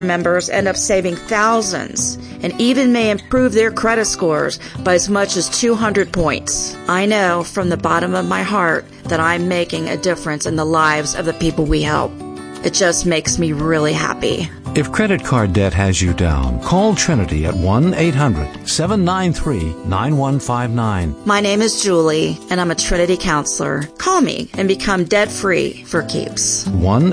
members end up saving thousands and even may improve their credit scores by as much as 200 points. I know from the bottom of my heart that I'm making a difference in the lives of the people we help. It just makes me really happy. If credit card debt has you down, call Trinity at 1-800-793-9159. My name is Julie, and I'm a Trinity counselor. Call me and become debt-free for keeps.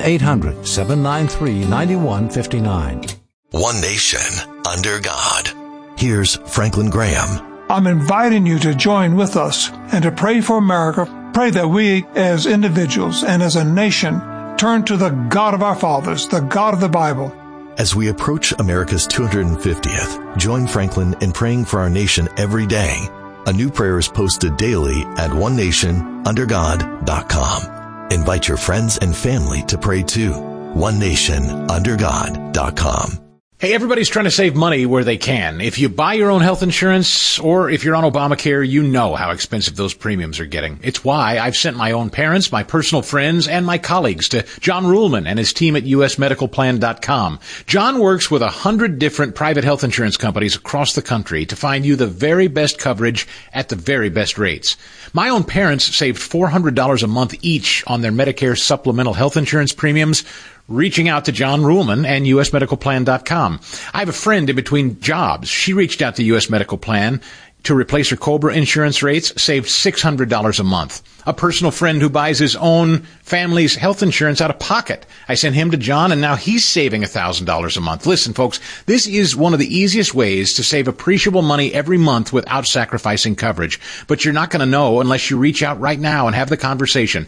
1-800-793-9159. One nation, under God. Here's Franklin Graham. I'm inviting you to join with us and to pray for America. Pray that we, as individuals and as a nation, turn to the God of our fathers, the God of the Bible. As we approach America's 250th, join Franklin in praying for our nation every day. A new prayer is posted daily at onenationundergod.com. Invite your friends and family to pray too. onenationundergod.com. Hey, everybody's trying to save money where they can. If you buy your own health insurance or if you're on Obamacare, you know how expensive those premiums are getting. It's why I've sent my own parents, my personal friends, and my colleagues to John Ruhlman and his team at usmedicalplan.com. John works with 100 different private health insurance companies across the country to find you the very best coverage at the very best rates. My own parents saved $400 a month each on their Medicare supplemental health insurance premiums, reaching out to John Ruhlman and usmedicalplan.com. I have a friend in between jobs. She reached out to US Medical Plan to replace her COBRA insurance rates, saved $600 a month. A personal friend who buys his own family's health insurance out of pocket. I sent him to John, and now he's saving $1,000 a month. Listen, folks, this is one of the easiest ways to save appreciable money every month without sacrificing coverage. But you're not going to know unless you reach out right now and have the conversation.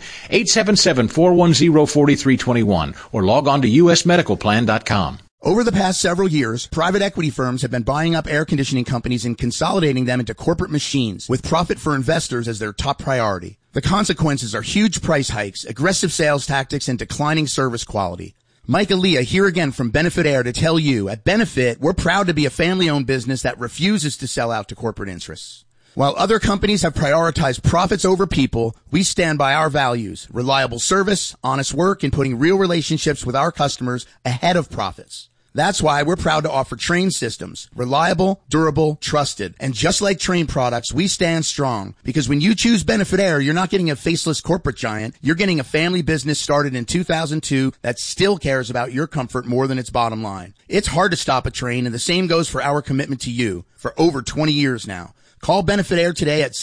877-410-4321 or log on to usmedicalplan.com. Over the past several years, private equity firms have been buying up air conditioning companies and consolidating them into corporate machines with profit for investors as their top priority. The consequences are huge price hikes, aggressive sales tactics, and declining service quality. Mike Aaliyah here again from Benefit Air to tell you, at Benefit, we're proud to be a family-owned business that refuses to sell out to corporate interests. While other companies have prioritized profits over people, we stand by our values, reliable service, honest work, and putting real relationships with our customers ahead of profits. That's why we're proud to offer Trane systems. Reliable, durable, trusted. And just like Trane products, we stand strong. Because when you choose Benefit Air, you're not getting a faceless corporate giant. You're getting a family business started in 2002 that still cares about your comfort more than its bottom line. It's hard to stop a Trane, and the same goes for our commitment to you for over 20 years now. Call Benefit Air today at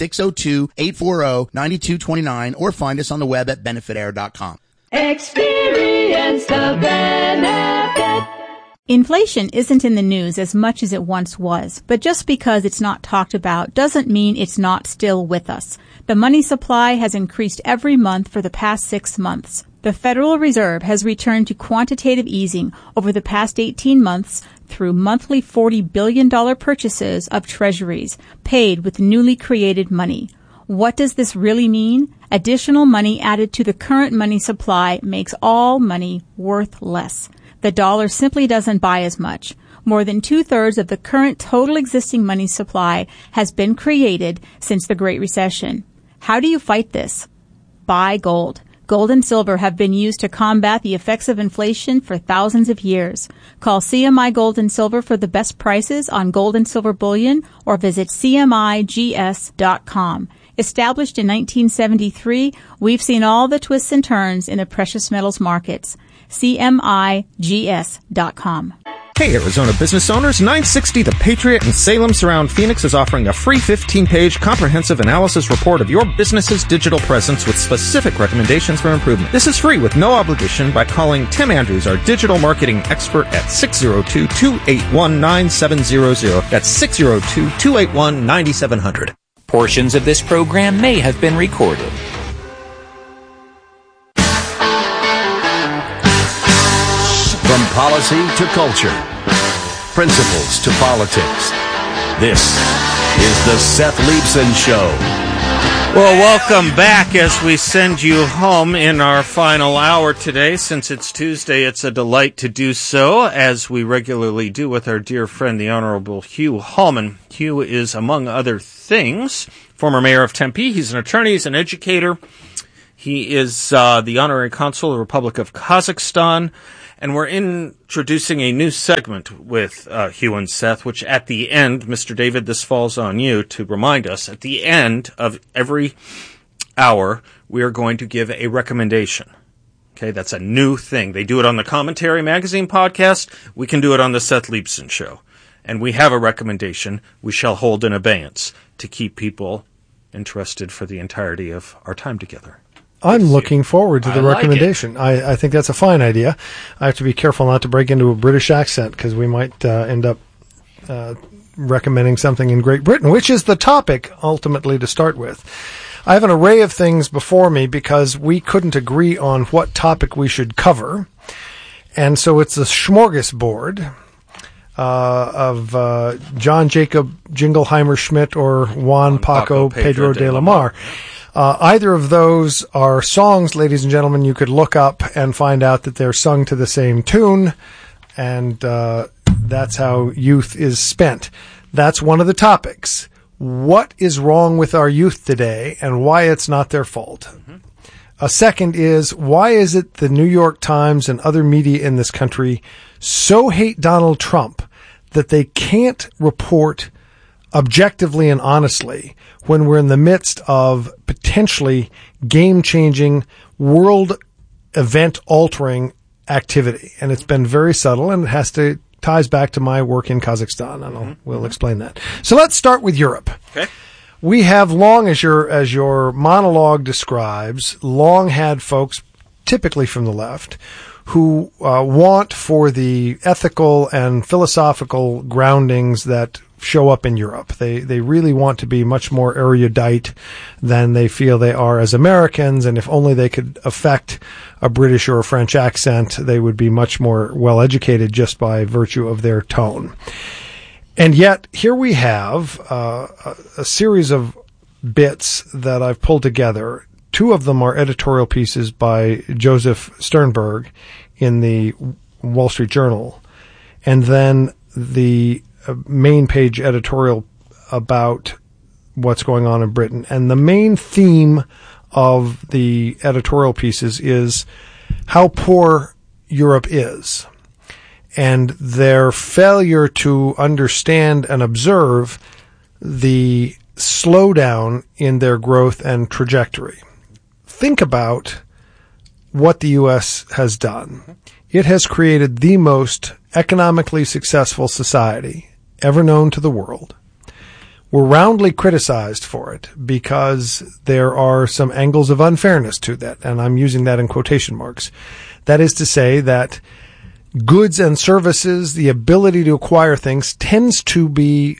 602-840-9229 or find us on the web at benefitair.com. Experience the benefit. Inflation isn't in the news as much as it once was, but just because it's not talked about doesn't mean it's not still with us. The money supply has increased every month for the past 6 months. The Federal Reserve has returned to quantitative easing over the past 18 months through monthly $40 billion purchases of treasuries paid with newly created money. What does this really mean? Additional money added to the current money supply makes all money worth less. The dollar simply doesn't buy as much. More than 2/3 of the current total existing money supply has been created since the Great Recession. How do you fight this? Buy gold. Gold and silver have been used to combat the effects of inflation for thousands of years. Call CMI Gold and Silver for the best prices on gold and silver bullion or visit CMIGS.com. Established in 1973, we've seen all the twists and turns in the precious metals markets. CMIGS.com. Hey, Arizona business owners, 960 The Patriot in Salem Surround Phoenix is offering a free 15-page comprehensive analysis report of your business's digital presence with specific recommendations for improvement. This is free with no obligation by calling Tim Andrews, our digital marketing expert, at 602-281-9700. That's 602-281-9700. Portions of this program may have been recorded. From policy to culture, principles to politics, this is the Seth Leibsohn Show. Well, welcome back as we send you home in our final hour today. Since it's Tuesday, it's a delight to do so, as we regularly do with our dear friend, the Honorable Hugh Hallman. Hugh is, among other things, former mayor of Tempe. He's an attorney, he's an educator. He is the Honorary Consul of the Republic of Kazakhstan, and we're introducing a new segment with Hugh and Seth, which at the end, Mr. David, this falls on you to remind us, at the end of every hour, we are going to give a recommendation. Okay, that's a new thing. They do it on the Commentary Magazine podcast. We can do it on the Seth Leibsohn Show. And we have a recommendation we shall hold in abeyance to keep people interested for the entirety of our time together. I'm looking forward to the recommendation. I think that's a fine idea. I have to be careful not to break into a British accent because we might end up recommending something in Great Britain, which is the topic ultimately to start with. I have an array of things before me because we couldn't agree on what topic we should cover. And so it's a smorgasbord of John Jacob Jingleheimer Schmidt or Juan Paco Pedro de la Mar. Either of those are songs, ladies and gentlemen, you could look up and find out that they're sung to the same tune, and that's how youth is spent. That's one of the topics. What is wrong with our youth today and why it's not their fault? Mm-hmm. A second is, why is it the New York Times and other media in this country so hate Donald Trump that they can't report objectively and honestly when we're in the midst of potentially game-changing, world event-altering activity? And it's been very subtle, and it ties back to my work in Kazakhstan, and we'll explain that. So let's start with Europe. Okay. We have long, as your monologue describes, long had folks, typically from the left, who want for the ethical and philosophical groundings that show up in Europe. They really want to be much more erudite than they feel they are as Americans, and if only they could affect a British or a French accent, they would be much more well-educated just by virtue of their tone. And yet, here we have a series of bits that I've pulled together. Two of them are editorial pieces by Joseph Sternberg in the Wall Street Journal, and then the main page editorial about what's going on in Britain. And the main theme of the editorial pieces is how poor Europe is and their failure to understand and observe the slowdown in their growth and trajectory. Think about what the U.S. has done. It has created the most economically successful society ever known to the world. We're roundly criticized for it because there are some angles of unfairness to that, and I'm using that in quotation marks. That is to say that goods and services, the ability to acquire things, tends to be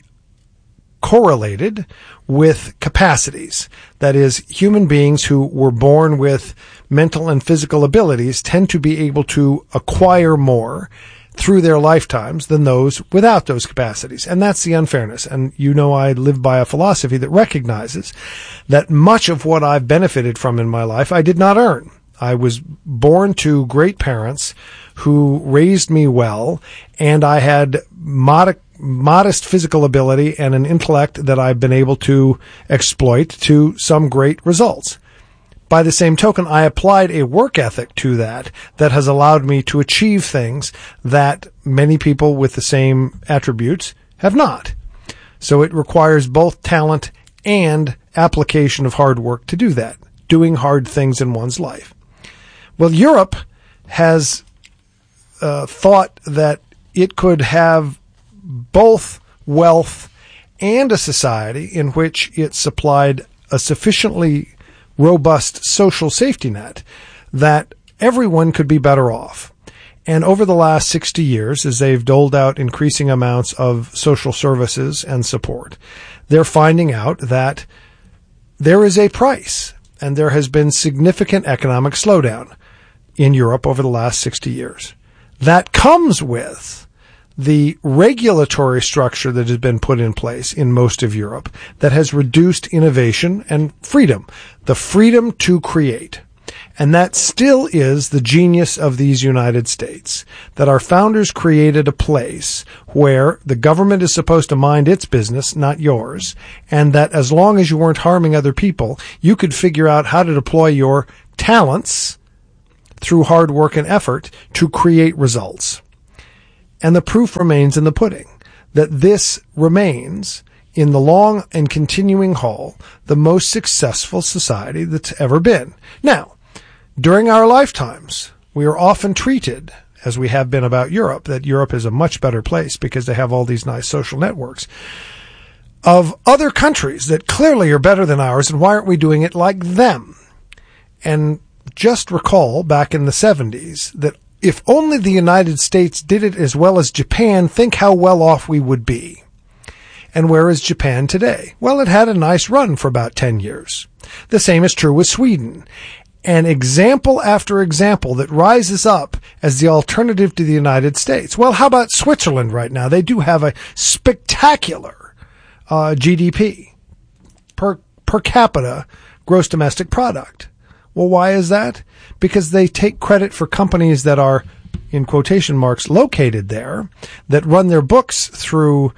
correlated with capacities. That is, human beings who were born with mental and physical abilities tend to be able to acquire more through their lifetimes than those without those capacities. And that's the unfairness. And you know I live by a philosophy that recognizes that much of what I've benefited from in my life I did not earn. I was born to great parents who raised me well, and I had modest physical ability and an intellect that I've been able to exploit to some great results. By the same token, I applied a work ethic to that has allowed me to achieve things that many people with the same attributes have not. So it requires both talent and application of hard work to do that, doing hard things in one's life. Well, Europe has thought that it could have both wealth and a society in which it supplied a sufficiently robust social safety net that everyone could be better off. And over the last 60 years, as they've doled out increasing amounts of social services and support, they're finding out that there is a price, and there has been significant economic slowdown in Europe over the last 60 years. That comes with the regulatory structure that has been put in place in most of Europe that has reduced innovation and freedom, the freedom to create. And that still is the genius of these United States, that our founders created a place where the government is supposed to mind its business, not yours, and that as long as you weren't harming other people, you could figure out how to deploy your talents through hard work and effort to create results. And the proof remains in the pudding that this remains, in the long and continuing haul, the most successful society that's ever been. Now, during our lifetimes, we are often treated, as we have been about Europe, that Europe is a much better place because they have all these nice social networks, of other countries that clearly are better than ours, and why aren't we doing it like them? And just recall back in the 70s that if only the United States did it as well as Japan, think how well off we would be. And where is Japan today? Well, it had a nice run for about 10 years. The same is true with Sweden. And example after example that rises up as the alternative to the United States. Well, how about Switzerland right now? They do have a spectacular GDP per capita gross domestic product. Well, why is that? Because they take credit for companies that are, in quotation marks, located there, that run their books through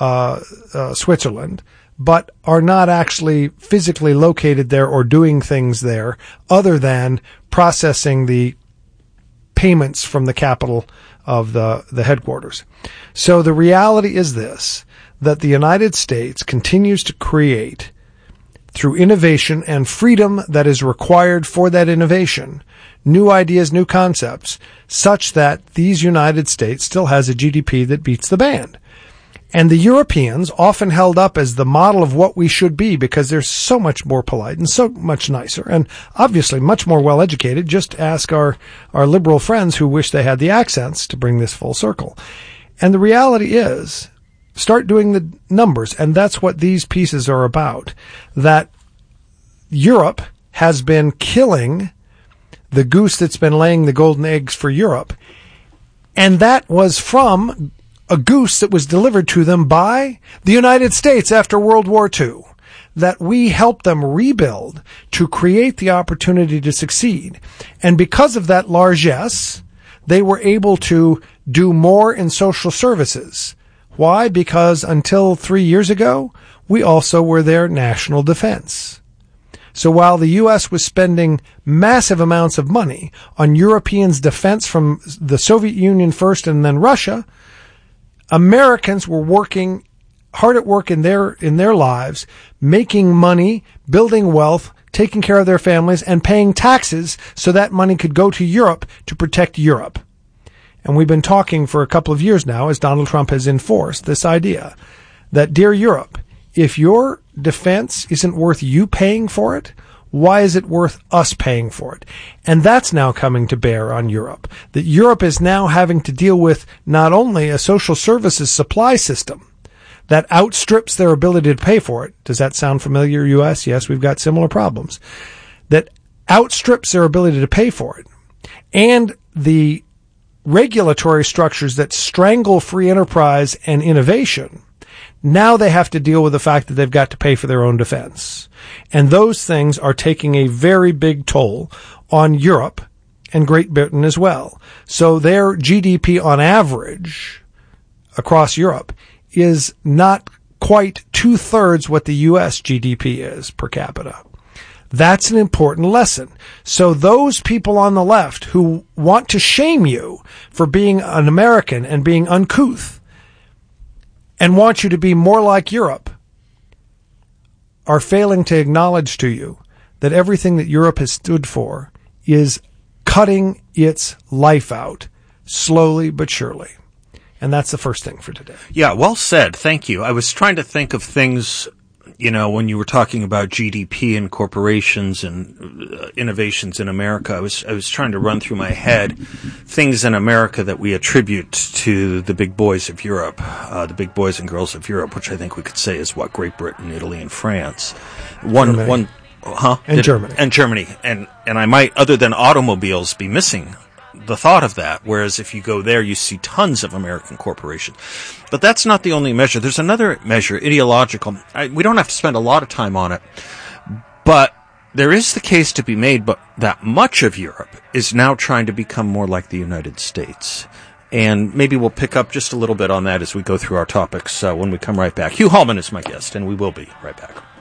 Switzerland, but are not actually physically located there or doing things there other than processing the payments from the capital of the headquarters. So the reality is this, that the United States continues to create, through innovation and freedom that is required for that innovation, new ideas, new concepts, such that these United States still has a GDP that beats the band. And the Europeans, often held up as the model of what we should be because they're so much more polite and so much nicer and obviously much more well-educated. Just ask our liberal friends who wish they had the accents to bring this full circle. And the reality is, start doing the numbers, and that's what these pieces are about, that Europe has been killing the goose that's been laying the golden eggs for Europe, and that was from a goose that was delivered to them by the United States after World War II, that we helped them rebuild to create the opportunity to succeed. And because of that largesse, they were able to do more in social services. Why? Because until 3 years ago, we also were their national defense. So while the U.S. was spending massive amounts of money on Europeans' defense from the Soviet Union first and then Russia, Americans were working hard at work in their lives, making money, building wealth, taking care of their families, and paying taxes so that money could go to Europe to protect Europe. And we've been talking for a couple of years now, as Donald Trump has enforced this idea that, dear Europe, if your defense isn't worth you paying for it, why is it worth us paying for it? And that's now coming to bear on Europe. That Europe is now having to deal with not only a social services supply system that outstrips their ability to pay for it. Does that sound familiar, U.S.? Yes, we've got similar problems. That outstrips their ability to pay for it. And the regulatory structures that strangle free enterprise and innovation. Now they have to deal with the fact that they've got to pay for their own defense. And those things are taking a very big toll on Europe and Great Britain as well. So their GDP on average across Europe is not quite 2/3 what the U.S. GDP is per capita. That's an important lesson. So those people on the left who want to shame you for being an American and being uncouth and want you to be more like Europe are failing to acknowledge to you that everything that Europe has stood for is cutting its life out slowly but surely. And that's the first thing for today. Yeah, well said. Thank you. I was trying to think of things, when you were talking about GDP and corporations and innovations in America. I was trying to run through my head things in America that we attribute to the big boys of Europe, the big boys and girls of Europe, which I think we could say is what, Great Britain, Italy, and France. Germany. Germany. And I might, other than automobiles, be missing the thought of that, whereas if you go there, you see tons of American corporations. But that's not the only measure. There's another measure, ideological. We don't have to spend a lot of time on it, but there is the case to be made that much of Europe is now trying to become more like the United States. And maybe we'll pick up just a little bit on that as we go through our topics when we come right back. Hugh Hallman is my guest, and we will be right back.